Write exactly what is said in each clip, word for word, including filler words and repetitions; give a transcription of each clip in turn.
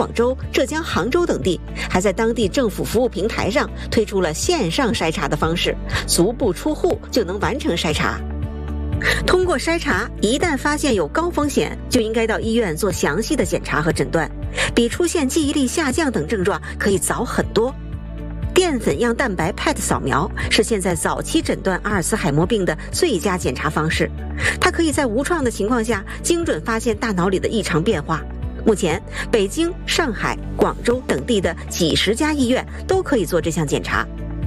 广州、浙江杭州等地，还在当地政府服务平台上推出了线上筛查的方式，足不出户就能完成筛查。通过筛查，一旦发现有高风险，就应该到医院做详细的检查和诊断，比出现记忆力下降等症状可以早很多。淀粉样蛋白 P E T 扫描是现在早期诊断阿尔茨海默病的最佳检查方式，它可以在无创的情况下精准发现大脑里的异常变化。目前，北京、上海、广州等地的几十家医院都可以做这项检查。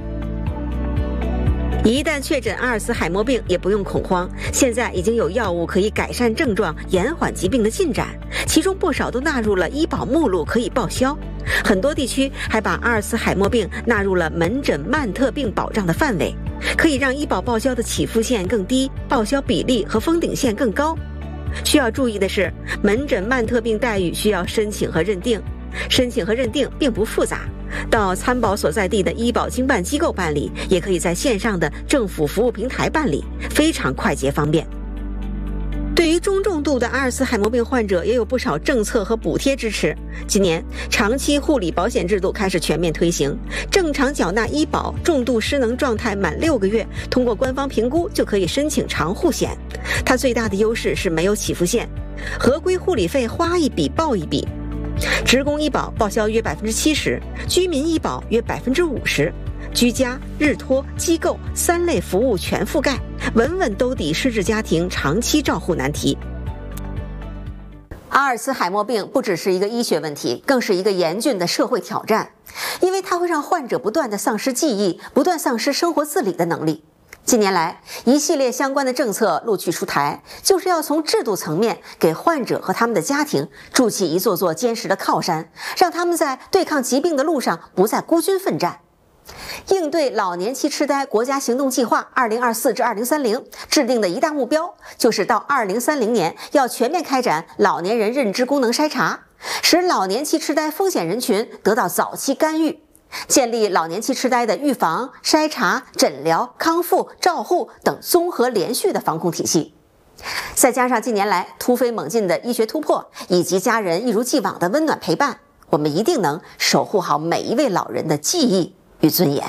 一旦确诊阿尔茨海默病，也不用恐慌，现在已经有药物可以改善症状、延缓疾病的进展，其中不少都纳入了医保目录，可以报销。很多地区还把阿尔茨海默病纳入了门诊曼特病保障的范围，可以让医保报销的起付线更低，报销比例和封顶线更高。需要注意的是，门诊曼特病待遇需要申请和认定，申请和认定并不复杂，到参保所在地的医保经办机构办理，也可以在线上的政府服务平台办理，非常快捷方便。对于中重度的阿尔茨海默病患者，也有不少政策和补贴支持。今年，长期护理保险制度开始全面推行，正常缴纳医保，重度失能状态满六个月，通过官方评估就可以申请长护险。它最大的优势是没有起付线，合规护理费花一笔报一笔。职工医保报销约百分之七十，居民医保约百分之五十，居家、日托、机构三类服务全覆盖，稳稳兜底失智家庭长期照护难题。阿尔茨海默病不只是一个医学问题，更是一个严峻的社会挑战，因为它会让患者不断地丧失记忆，不断丧失生活自理的能力。近年来，一系列相关的政策陆续出台，就是要从制度层面给患者和他们的家庭筑起一座座坚实的靠山，让他们在对抗疾病的路上不再孤军奋战。应对老年期痴呆国家行动计划二零二四至二零三零制定的一大目标，就是到二零三零年要全面开展老年人认知功能筛查，使老年期痴呆风险人群得到早期干预，建立老年期痴呆的预防、筛查、诊疗、康复、照护等综合连续的防控体系。再加上近年来突飞猛进的医学突破，以及家人一如既往的温暖陪伴，我们一定能守护好每一位老人的记忆与尊严。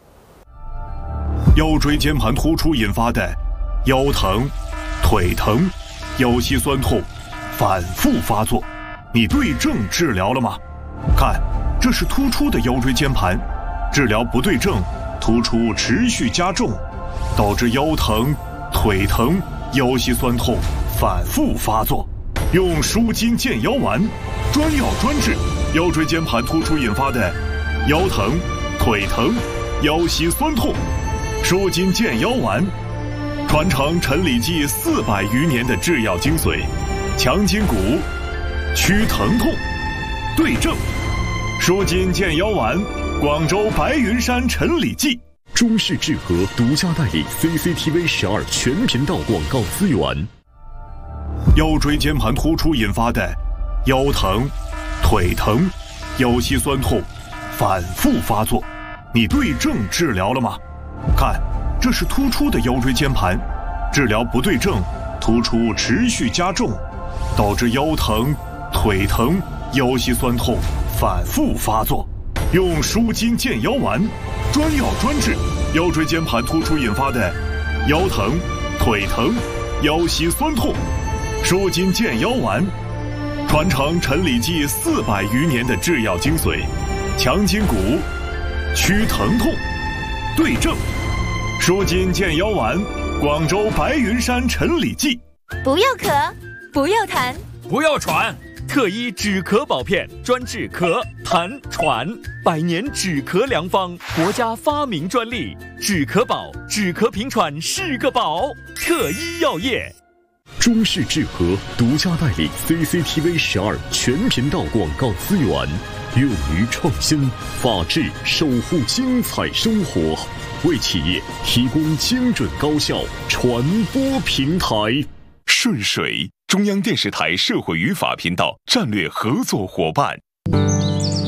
腰椎间盘突出引发的腰疼、腿疼、腰膝酸痛反复发作，你对症治疗了吗？看，这是突出的腰椎间盘，治疗不对症，突出持续加重，导致腰疼、腿疼、腰膝酸痛反复发作。用舒筋健腰丸，专药专治腰椎间盘突出引发的腰疼、腿疼、腰膝酸痛。舒筋健腰丸，传承陈李济四百余年的制药精髓，强筋骨，祛疼痛，对症。舒筋健腰丸，广州白云山陈李济。 中视智和独家代理 C C T V 十二全频道广告资源。 腰椎间盘突出引发的腰疼、腿疼、腰膝酸痛反复发作，你对症治疗了吗？看，这是突出的腰椎间盘，治疗不对症，突出持续加重，导致腰疼、腿疼、腰膝酸痛反复发作。用舒筋健腰丸，专药专治腰椎间盘突出引发的腰疼、腿疼、腰膝酸痛。舒筋健腰丸，传承陈李济四百余年的制药精髓，强筋骨，祛疼痛，对症。舒筋健腰丸，广州白云山陈李济。 不要咳，不要痰， 不要喘，特医止咳保片，专治咳、痰、喘，百年止咳良方，国家发明专利，止咳宝，止咳平喘是个宝。特医药业。 中视智和独家代理 C C T V 十二全频道广告资源，勇于创新，法治守护精彩生活，为企业提供精准高效传播平台。 顺水，中央电视台社会与法频道战略合作伙伴。